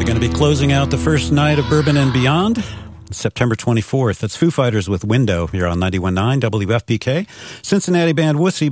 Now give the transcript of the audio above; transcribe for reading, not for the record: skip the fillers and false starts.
Going to be closing out the first night of Bourbon and Beyond, September 24th. That's Foo Fighters with Window here on 91.9 WFPK. Cincinnati band Wussy